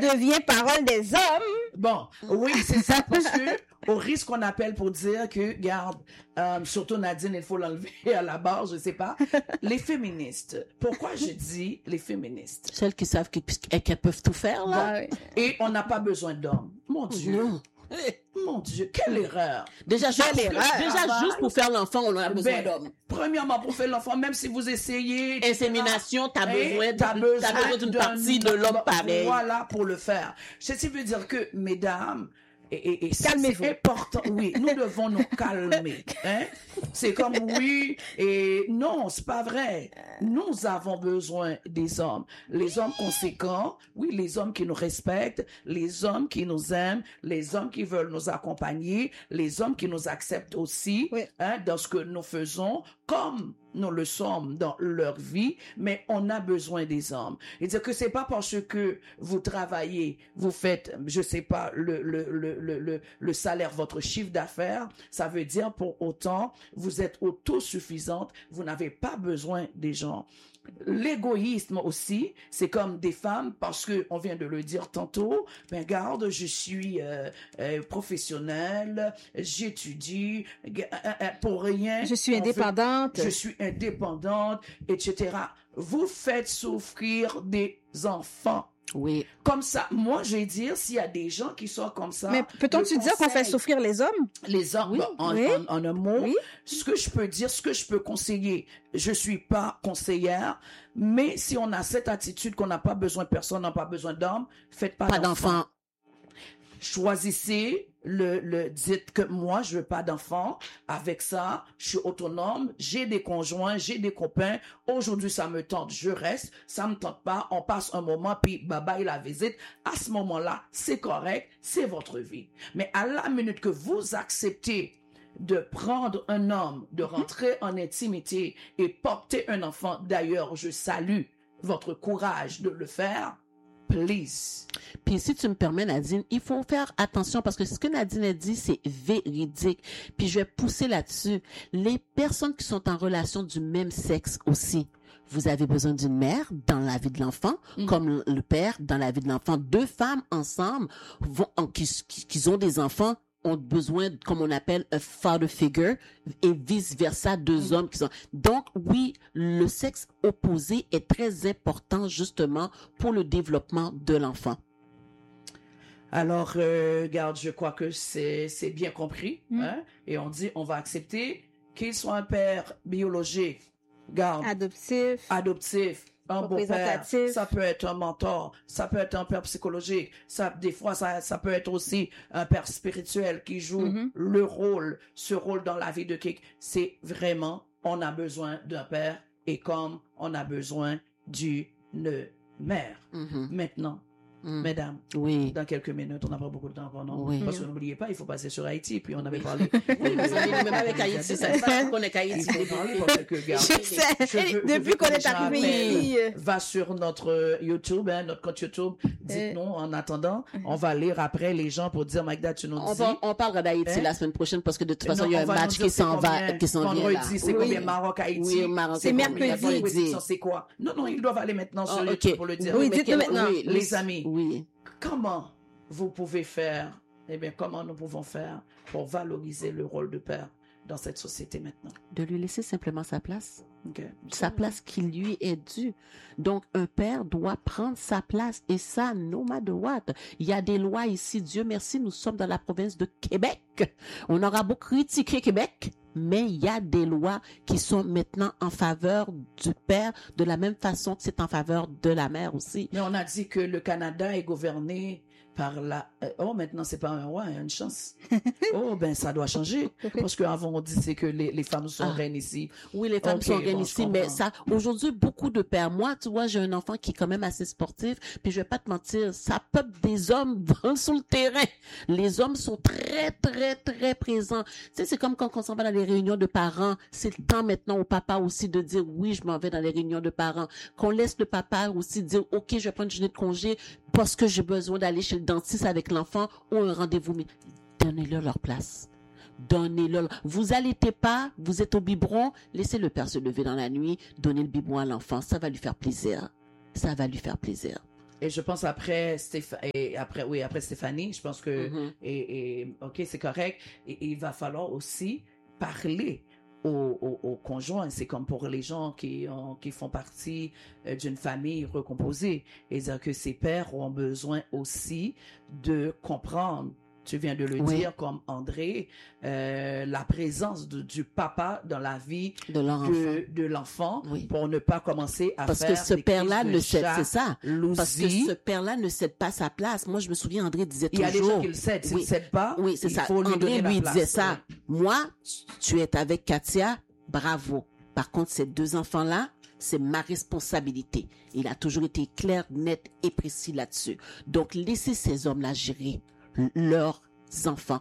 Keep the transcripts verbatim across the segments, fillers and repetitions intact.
devient parole des hommes. Bon, oui, c'est ça, parce que au risque qu'on appelle pour dire que, garde, euh, surtout Nadine, il faut l'enlever à la barre, je sais pas, les féministes. Pourquoi je dis les féministes? Celles qui savent qu'elles, qu'elles peuvent tout faire, là. Bah, oui. Et on n'a pas besoin d'hommes. Mon Dieu. Non. Mon Dieu, quelle erreur. Déjà, juste, Quelle erreur. déjà juste pour faire l'enfant, on a besoin Ben, d'hommes. premièrement, pour faire l'enfant, même si vous essayez... et cetera, Insémination, t'as hey, besoin, t'as d'une- besoin, t'as besoin d'une d'un- partie de l'homme pareil. Voilà, pour le faire. Ceci veut dire que, mesdames, et, et, et ça, Calmez-vous. c'est important. Oui, nous devons nous calmer. Hein? C'est comme oui et non, c'est pas vrai. Nous avons besoin des hommes. Les hommes conséquents, oui, les hommes qui nous respectent, les hommes qui nous aiment, les hommes qui veulent nous accompagner, les hommes qui nous acceptent aussi, Oui. hein, dans ce que nous faisons, comme nous le sommes dans leur vie, mais on a besoin des hommes. Et dire que c'est pas parce que vous travaillez, vous faites, je sais pas, le, le, le, le, le, le salaire, votre chiffre d'affaires, ça veut dire pour autant, vous êtes autosuffisante, vous n'avez pas besoin des gens. L'égoïsme aussi, c'est comme des femmes, parce que on vient de le dire tantôt, ben garde, je suis euh, euh, professionnelle, j'étudie, euh, euh, pour rien. Je suis on veut- indépendante. je suis indépendante, et cetera. Vous faites souffrir des enfants. Oui. Comme ça, moi, je vais dire, s'il y a des gens qui sont comme ça... Mais peut-on le tu dire qu'on fait conseil- souffrir les hommes? les hommes, Oui, bon, en, oui. en- en un mot, Oui. ce que je peux dire, ce que je peux conseiller, je suis pas conseillère, mais si on a cette attitude qu'on n'a pas besoin de personne, on n'a pas besoin d'hommes, faites pas, Pas d'enfants. d'enfant. Choisissez le, le, dites que moi, je veux pas d'enfants. Avec ça, je suis autonome, j'ai des conjoints, j'ai des copains. Aujourd'hui, ça me tente, je reste. Ça me tente pas, on passe un moment, puis bye bye la visite. À ce moment-là, c'est correct, c'est votre vie. Mais à la minute que vous acceptez de prendre un homme, de rentrer en intimité et porter un enfant, d'ailleurs, je salue votre courage de le faire, please. Puis si tu me permets, Nadine, il faut faire attention parce que ce que Nadine a dit, c'est véridique. Puis je vais pousser là-dessus. Les personnes qui sont en relation du même sexe aussi, vous avez besoin d'une mère dans la vie de l'enfant, Mm. comme le père dans la vie de l'enfant. Deux femmes ensemble vont, en- qui, qui, qui ont des enfants ont besoin, comme on appelle, un father figure et vice versa, deux Mm. hommes qui sont. Donc, oui, le sexe opposé est très important justement pour le développement de l'enfant. Alors, euh, regarde, je crois que c'est c'est bien compris, Mm. hein? Et on dit, on va accepter qu'il soit un père biologique, garde, Adoptif. adoptif, un beau-père, Représentatif. ça peut être un mentor, ça peut être un père psychologique, ça, des fois, ça, ça peut être aussi un père spirituel qui joue Mhm. le rôle, ce rôle dans la vie de quelqu'un. C'est vraiment, on a besoin d'un père et comme on a besoin d'une mère. Mhm. Maintenant, Mm. mesdames, Oui. dans quelques minutes, on n'a pas beaucoup de temps pendant. Oui. Parce que n'oubliez pas, il faut passer sur Haïti, puis on avait parlé. Oui, vous savez, même avec Haïti, c'est ça. ça qu'on est Il qu'Haïti. faut parler parce que, regarde, Je sais. je veux- je veux Depuis qu'on que les est gens arrivé appellent. ici. euh, Va sur notre euh, YouTube, hein, notre compte YouTube. Dites-nous en attendant. On va lire après les gens pour dire, Magda, tu nous On, dis. va, on parlera d'Haïti Hein? la semaine prochaine parce que de toute façon, Non, il y a on un va nous match dire qui c'est s'en va, combien qui s'en vient là. vendredi, c'est Oui. combien Maroc-Haïti? Oui, Maroc, C'est combien? mercredi. Il faut le dire. C'est quoi? Non, non, ils doivent aller maintenant sur Ah, YouTube ok. pour le dire. Oui, mais dites-le quel- maintenant. oui, Les oui. amis. Oui. Comment vous pouvez faire, eh bien, comment nous pouvons faire pour valoriser le rôle de père dans cette société maintenant? De lui laisser simplement sa place. Ok. Sa place qui lui est due. Donc, un père doit prendre sa place. Et ça, no matter what. Il y a des lois ici. Dieu merci, nous sommes dans la province de Québec. On aura beau critiquer Québec, mais il y a des lois qui sont maintenant en faveur du père de la même façon que c'est en faveur de la mère aussi. Mais on a dit que le Canada est gouverné par la... euh, Oh, maintenant, c'est pas un roi, il y a une chance. Oh, ben, ça doit changer. Parce qu'avant, on disait que les, les femmes sont Ah. reines ici. Oui, les femmes Ok, sont bon, reines je ici, mais comprends. ça, aujourd'hui, beaucoup de pères. Moi, tu vois, j'ai un enfant qui est quand même assez sportif, puis je vais pas te mentir, ça peuple des hommes dans, sur le terrain. Les hommes sont très, très, très présents. Tu sais, c'est comme quand on s'en va dans les réunions de parents. C'est le temps maintenant au papa aussi de dire, oui, je m'en vais dans les réunions de parents. Qu'on laisse le papa aussi dire, OK, je vais prendre une journée de congé parce que j'ai besoin d'aller chez le dentiste avec l'enfant ou un rendez-vous. Mais donnez-leur leur place. Donnez-le. Vous allaitez pas, vous êtes au biberon, laissez le père se lever dans la nuit, donnez le biberon à l'enfant, ça va lui faire plaisir. Ça va lui faire plaisir. et je pense après Stéph- et après oui après Stéphanie, je pense que Mhm. et, et ok c'est correct. Et, et il va falloir aussi parler aux, aux, aux conjoints. C'est comme pour les gens qui ont, qui font partie euh, d'une famille recomposée, et dire que ces pères ont besoin aussi de comprendre. Tu viens de le Oui. dire comme André, euh, la présence de- du papa dans la vie De leur enfant. de, de l'enfant Oui. pour ne pas commencer à Parce faire que ce des père-là crises ne de cède, c'est ça. jalousie. Parce que ce père-là ne cède pas sa place. Moi, je me souviens, André disait Il y a des toujours. gens qui le cèdent. S'il ne Oui. cède pas, Oui, c'est il ça. faut lui André donner la lui place. disait ça. Moi, tu es avec Katia, bravo. Par contre, ces deux enfants-là, c'est ma responsabilité. Il a toujours été clair, net et précis là-dessus. Donc, laissez ces hommes-là gérer leurs enfants.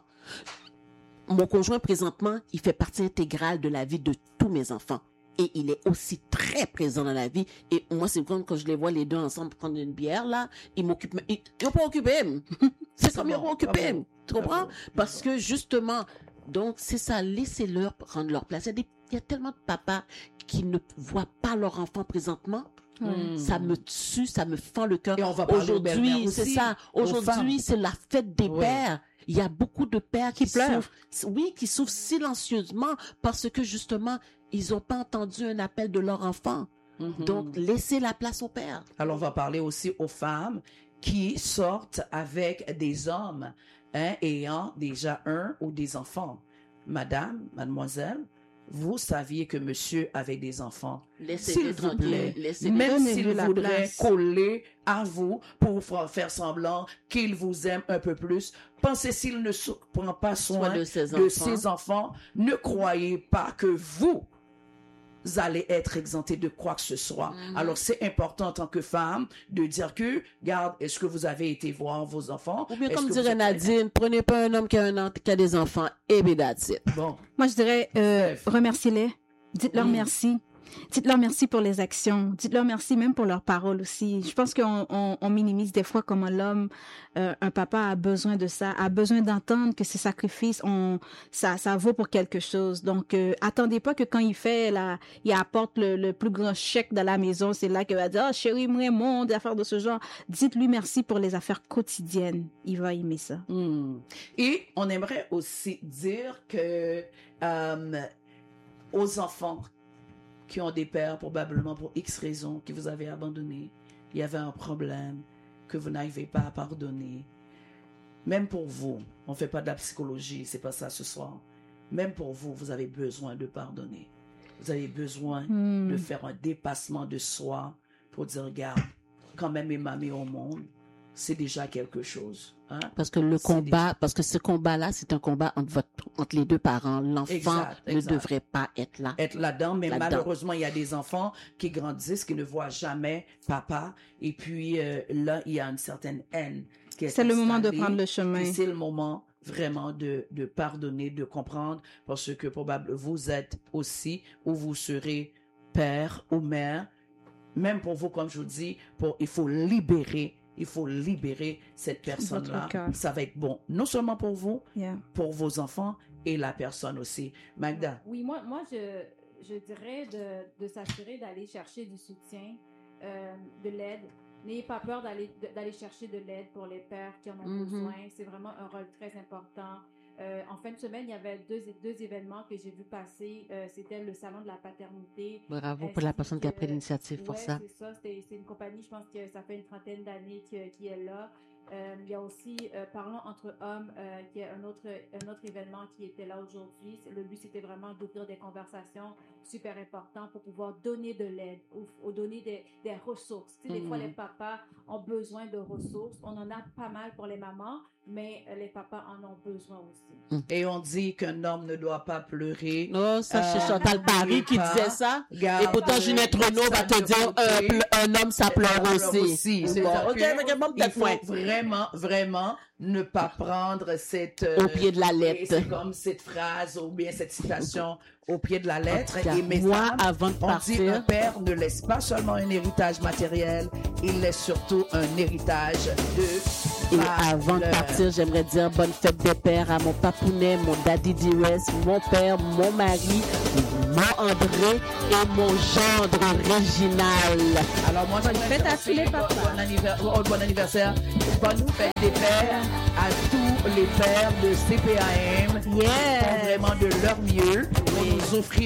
Mon conjoint, présentement, il fait partie intégrale de la vie de tous mes enfants. Et il est aussi très présent dans la vie. Et moi, c'est comme quand je les vois les deux ensemble prendre une bière, là, ils m'occupent. Ils n'ont pas occupé. C'est comme ils Bravo, m'ont occupé. bravo, Tu comprends? bravo. Parce que justement, donc, c'est ça, laissez-leur prendre leur place. Il y a, des, il y a tellement de papas qui ne voient pas leur enfant présentement. Hmm. Ça me tue, ça me fend le cœur. Et on va parler aux belles-mères Aujourd'hui, c'est aussi, ça. aux femmes. Aujourd'hui, c'est la fête des Oui. pères. Il y a beaucoup de pères qui, Qui pleurent. souffrent. Oui, qui souffrent silencieusement parce que justement, ils n'ont pas entendu un appel de leur enfant. Mhm. Donc, laissez la place au père. Alors, on va parler aussi aux femmes qui sortent avec des hommes hein, ayant déjà un ou des enfants. Madame, mademoiselle, vous saviez que monsieur avait des enfants. Laissez-les S'il vous plaît, tranquilles. Laissez-les. même Donnez-lui s'il la voudrait place. coller à vous pour fa- faire semblant qu'il vous aime un peu plus, pensez s'il ne so- prend pas soin Soit de ses de enfants. ses enfants, ne croyez pas que vous allez être exempté de quoi que ce soit. Mhm. Alors, c'est important en tant que femme de dire que, regarde, est-ce que vous avez été voir vos enfants? Ou bien, Est-ce comme que dirait vous êtes- Nadine, prenez pas un homme qui a, un, en- qui a des enfants et ben that's it. Bon, Moi, je dirais, euh, Bref. remerciez-les. Dites-leur Mm. merci. Dites-leur merci pour les actions. Dites-leur merci même pour leurs paroles aussi. Je pense qu'on on, on minimise des fois comment l'homme, euh, un papa a besoin de ça, a besoin d'entendre que ses sacrifices, on, ça, ça vaut pour quelque chose. Donc, euh, attendez pas que quand il fait, la, il apporte le, le plus grand chèque dans la maison, c'est là qu'il va dire, oh chérie, moi, mon, des affaires de ce genre. Dites-lui merci pour les affaires quotidiennes. Il va aimer ça. Hmm. Et on aimerait aussi dire que euh, aux enfants qui ont des pères, probablement pour X raisons, qui vous avez abandonné, il y avait un problème que vous n'arrivez pas à pardonner. Même pour vous, on ne fait pas de la psychologie, c'est pas ça ce soir. Même pour vous, vous avez besoin de pardonner. Vous avez besoin Hmm. de faire un dépassement de soi pour dire, regarde, quand même il m'a mis au monde, c'est déjà quelque chose. Hein? Parce que le C'est combat, parce que ce combat-là, c'est un combat entre, votre, entre les deux parents. L'enfant Exact, ne exact. devrait pas être là. Être là-dedans, mais Là-dedans. malheureusement, il y a des enfants qui grandissent, qui ne voient jamais papa, et puis euh, là, il y a une certaine haine qui est C'est le moment de installée, prendre le chemin. puis c'est le moment vraiment de, de pardonner, de comprendre, parce que probablement vous êtes aussi, ou vous serez père ou mère, même pour vous, comme je vous dis, pour, il faut libérer, il faut libérer cette personne-là. Votre cœur. Ça va être bon, non seulement pour vous, Yeah. pour vos enfants et la personne aussi. Magda. Oui, moi, moi je, je dirais de, de s'assurer d'aller chercher du soutien, euh, de l'aide. N'ayez pas peur d'aller de- d'aller chercher de l'aide pour les pères qui en ont Mhm. besoin. C'est vraiment un rôle très important. Euh, en fin de semaine, il y avait deux, deux événements que j'ai vu passer. Euh, C'était le salon de la paternité. Bravo Ainsi pour la personne qui a que- pris l'initiative pour ouais, ça. c'est ça. C'était- C'est une compagnie, je pense que ça fait une trentaine d'années que- qui est là. Euh, il y a aussi euh, Parlons entre hommes, euh, qui est un autre, un autre événement qui était là aujourd'hui. C'est- Le but, c'était vraiment d'ouvrir des conversations super importantes pour pouvoir donner de l'aide ou, ou donner des, des ressources. Tu sais, Des fois, Mhm. les papas ont besoin de ressources. On en a pas mal pour les mamans, mais euh, les papas en ont besoin aussi. Et on dit qu'un homme ne doit pas pleurer. Oh, ça, c'est Euh, Chantal Paris qui pas. disait ça. Garde Et pourtant, Ginette Renault va te ça de dire, un, côté. ple- un homme, ça pleure pleure aussi. C'est Bon, ça ok, que fait que bon, il peut-être faut moins. vraiment, vraiment ne pas prendre cette... euh, Au pied de la et lettre. C'est comme cette phrase ou bien cette citation au pied de la lettre. En tout cas, Et mes moi, femmes, avant de on dit un partir, père ne laisse pas seulement un héritage matériel, il laisse surtout un héritage de Et avant de partir, j'aimerais dire bonne fête des pères à mon papounet, mon daddy Dires, mon père, mon mari, mon André et mon gendre Réginal. Alors moi, bonne fête à tous les papas. Bon, anniversaire, oh, bon anniversaire, bonne fête des pères à tous les pères de C P A M. Yeah. Qui font vraiment de leur mieux pour nous offrir